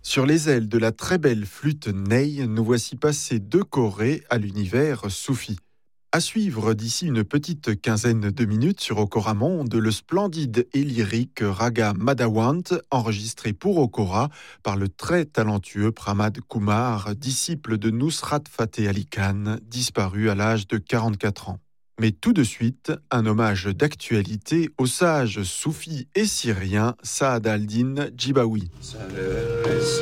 Sur les ailes de la très belle flûte Ney, nous voici passés de Corée à l'univers soufi. À suivre d'ici une petite quinzaine de minutes sur Okora Monde, le splendide et lyrique Raga Madawant, enregistré pour Okora par le très talentueux Pramad Kumar, disciple de Nusrat Fateh Ali Khan, disparu à l'âge de 44 ans. Mais tout de suite, un hommage d'actualité au sage soufi et syrien Saad al-Din Djibaoui.